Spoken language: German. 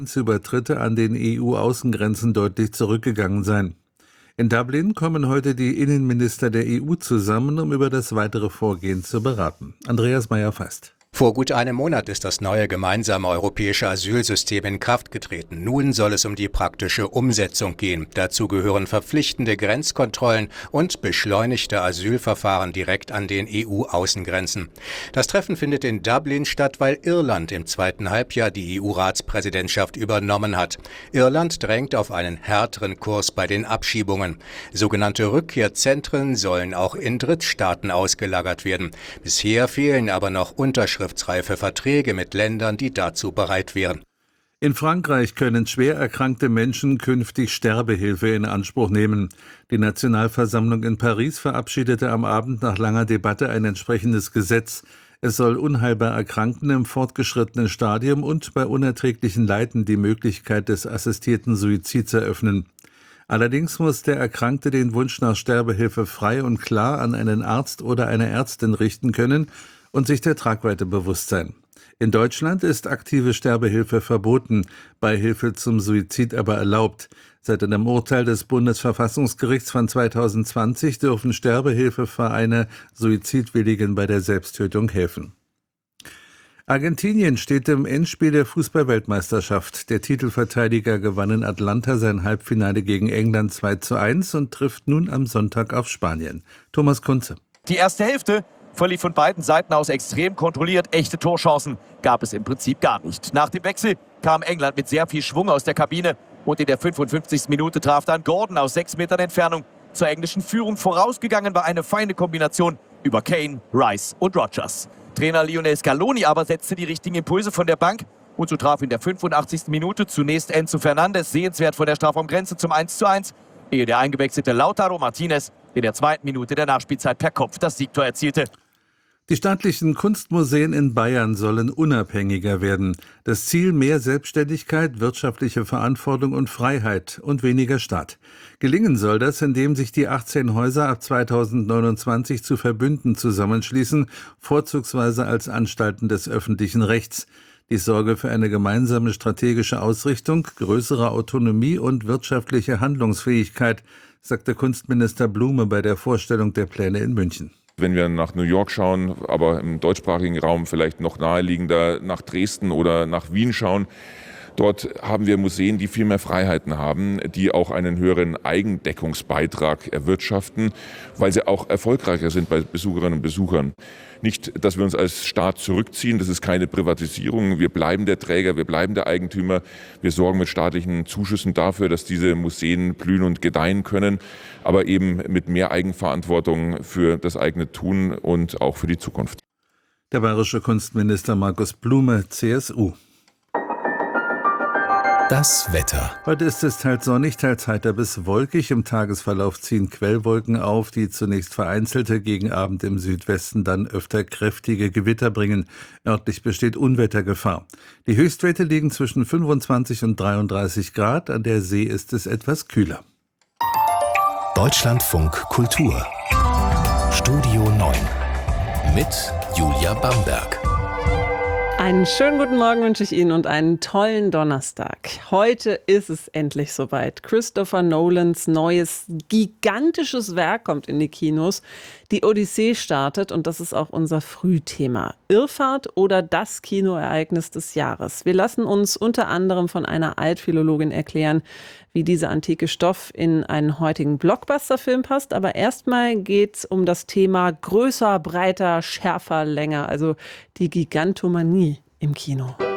Grenzübertritte an den EU-Außengrenzen deutlich zurückgegangen sein. In Dublin kommen heute die Innenminister der EU zusammen, um über das weitere Vorgehen zu beraten. Andreas Meyer-Feist. Vor gut einem Monat ist das neue gemeinsame europäische Asylsystem in Kraft getreten. Nun soll es um die praktische Umsetzung gehen. Dazu gehören verpflichtende Grenzkontrollen und beschleunigte Asylverfahren direkt an den EU-Außengrenzen. Das Treffen findet in Dublin statt, weil Irland im zweiten Halbjahr die EU-Ratspräsidentschaft übernommen hat. Irland drängt auf einen härteren Kurs bei den Abschiebungen. Sogenannte Rückkehrzentren sollen auch in Drittstaaten ausgelagert werden. Bisher fehlen aber noch unterschriftsreife Verträge mit Ländern, die dazu bereit wären. In Frankreich können schwer erkrankte Menschen künftig Sterbehilfe in Anspruch nehmen. Die Nationalversammlung in Paris verabschiedete am Abend nach langer Debatte ein entsprechendes Gesetz. Es soll unheilbar Erkrankten im fortgeschrittenen Stadium und bei unerträglichen Leiden die Möglichkeit des assistierten Suizids eröffnen. Allerdings muss der Erkrankte den Wunsch nach Sterbehilfe frei und klar an einen Arzt oder eine Ärztin richten können und sich der Tragweite bewusst sein. In Deutschland ist aktive Sterbehilfe verboten, Beihilfe zum Suizid aber erlaubt. Seit einem Urteil des Bundesverfassungsgerichts von 2020 dürfen Sterbehilfevereine Suizidwilligen bei der Selbsttötung helfen. Argentinien steht im Endspiel der Fußball-Weltmeisterschaft. Der Titelverteidiger gewann in Atlanta sein Halbfinale gegen England 2:1 und trifft nun am Sonntag auf Spanien. Thomas Kunze. Die erste Hälfte verlief von beiden Seiten aus extrem kontrolliert. Echte Torchancen gab es im Prinzip gar nicht. Nach dem Wechsel kam England mit sehr viel Schwung aus der Kabine und in der 55. Minute traf dann Gordon aus 6 Metern Entfernung zur englischen Führung. Vorausgegangen war eine feine Kombination über Kane, Rice und Rodgers. Trainer Lionel Scaloni aber setzte die richtigen Impulse von der Bank und so traf in der 85. Minute zunächst Enzo Fernandes sehenswert vor der Strafraumgrenze zum 1:1, ehe der eingewechselte Lautaro Martinez in der 2. Minute der Nachspielzeit per Kopf das Siegtor erzielte. Die staatlichen Kunstmuseen in Bayern sollen unabhängiger werden. Das Ziel: mehr Selbstständigkeit, wirtschaftliche Verantwortung und Freiheit und weniger Staat. Gelingen soll das, indem sich die 18 Häuser ab 2029 zu Verbünden zusammenschließen, vorzugsweise als Anstalten des öffentlichen Rechts. Dies sorge für eine gemeinsame strategische Ausrichtung, größere Autonomie und wirtschaftliche Handlungsfähigkeit, sagte Kunstminister Blume bei der Vorstellung der Pläne in München. Wenn wir nach New York schauen, aber im deutschsprachigen Raum vielleicht noch naheliegender nach Dresden oder nach Wien schauen, dort haben wir Museen, die viel mehr Freiheiten haben, die auch einen höheren Eigendeckungsbeitrag erwirtschaften, weil sie auch erfolgreicher sind bei Besucherinnen und Besuchern. Nicht, dass wir uns als Staat zurückziehen, das ist keine Privatisierung. Wir bleiben der Träger, wir bleiben der Eigentümer. Wir sorgen mit staatlichen Zuschüssen dafür, dass diese Museen blühen und gedeihen können, aber eben mit mehr Eigenverantwortung für das eigene Tun und auch für die Zukunft. Der bayerische Kunstminister Markus Blume, CSU. Das Wetter. Heute ist es teils sonnig, teils heiter bis wolkig. Im Tagesverlauf ziehen Quellwolken auf, die zunächst vereinzelte, gegen Abend im Südwesten dann öfter kräftige Gewitter bringen. Örtlich besteht Unwettergefahr. Die Höchstwerte liegen zwischen 25 und 33 Grad. An der See ist es etwas kühler. Deutschlandfunk Kultur. Studio 9. Mit Julia Bamberg. Einen schönen guten Morgen wünsche ich Ihnen und einen tollen Donnerstag. Heute ist es endlich soweit. Christopher Nolans neues gigantisches Werk kommt in die Kinos. Die Odyssee startet und das ist auch unser Frühthema. Irrfahrt oder das Kinoereignis des Jahres. Wir lassen uns unter anderem von einer Altphilologin erklären, wie dieser antike Stoff in einen heutigen Blockbuster-Film passt. Aber erstmal geht es um das Thema größer, breiter, schärfer, länger, also die Gigantomanie im Kino.